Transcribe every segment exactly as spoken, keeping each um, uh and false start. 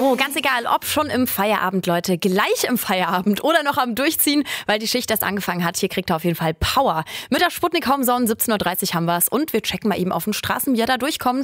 So, ganz egal, ob schon im Feierabend, Leute, gleich im Feierabend oder noch am Durchziehen, weil die Schicht erst angefangen hat. Hier kriegt ihr auf jeden Fall Power. Mit der Sputnik Homezone, siebzehn Uhr dreißig haben wir's und wir checken mal eben auf den Straßen, wie er da durchkommt.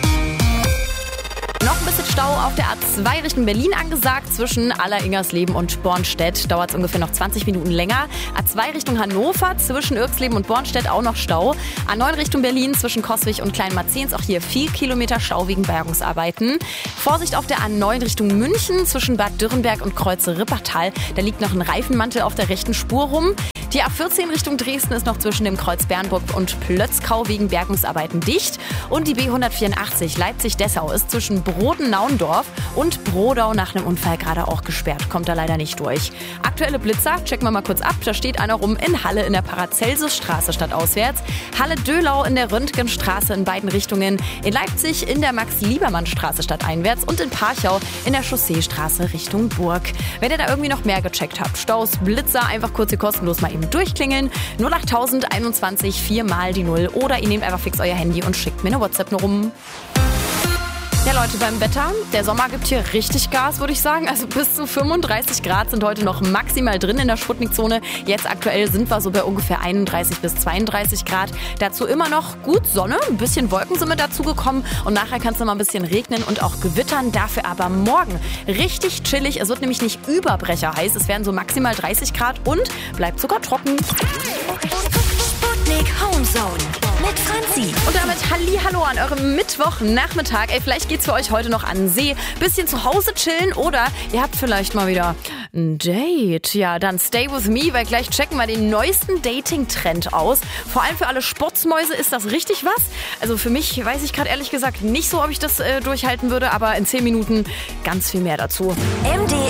Noch ein bisschen Stau auf der A zwei Richtung Berlin angesagt. Zwischen Aller-Ingersleben und Bornstedt dauert es ungefähr noch zwanzig Minuten länger. A zwei Richtung Hannover, zwischen Irksleben und Bornstedt auch noch Stau. A neun Richtung Berlin, zwischen Coswig und Kleinmarzens, auch hier vier Kilometer Stau wegen Bergungsarbeiten. Vorsicht auf der A neun Richtung München, zwischen Bad Dürrenberg und Kreuze-Rippertal. Da liegt noch ein Reifenmantel auf der rechten Spur rum. Die A vierzehn Richtung Dresden ist noch zwischen dem Kreuz Bernburg und Plötzkau wegen Bergungsarbeiten dicht. Und die B hundertvierundachtzig Leipzig-Dessau ist zwischen Broden-Naundorf und Brodau nach einem Unfall gerade auch gesperrt. Kommt da leider nicht durch. Aktuelle Blitzer, checken wir mal kurz ab. Da steht einer rum in Halle in der Paracelsusstraße stadtauswärts. Halle-Döhlau in der Röntgenstraße in beiden Richtungen. In Leipzig in der Max-Liebermann-Straße stadteinwärts und in Parchau in der Chausseestraße Richtung Burg. Wenn ihr da irgendwie noch mehr gecheckt habt, Staus, Blitzer, einfach kurz hier kostenlos mal eben durchklingeln. null acht einundzwanzig vier mal die null oder ihr nehmt einfach fix euer Handy und schickt mir eine WhatsApp nur rum. Ja Leute, beim Wetter, der Sommer gibt hier richtig Gas, würde ich sagen. Also bis zu fünfunddreißig Grad sind heute noch maximal drin in der Sputnik-Zone. Jetzt aktuell sind wir so bei ungefähr einunddreißig bis zweiunddreißig Grad. Dazu immer noch gut Sonne, ein bisschen Wolken sind mit dazugekommen und nachher kann es noch mal ein bisschen regnen und auch gewittern. Dafür aber morgen richtig chillig. Es wird nämlich nicht Überbrecher heiß. Es werden so maximal dreißig Grad und bleibt sogar trocken. Sputnik Homezone mit Franzi. Und damit Hallihallo an eurem Mittwochnachmittag. Ey, vielleicht geht's für euch heute noch an den See, bisschen zu Hause chillen oder ihr habt vielleicht mal wieder ein Date. Ja, dann stay with me, weil gleich checken wir den neuesten Dating-Trend aus. Vor allem für alle Sportsmäuse ist das richtig was. Also für mich weiß ich gerade ehrlich gesagt nicht so, ob ich das äh, durchhalten würde, aber in zehn Minuten ganz viel mehr dazu. M D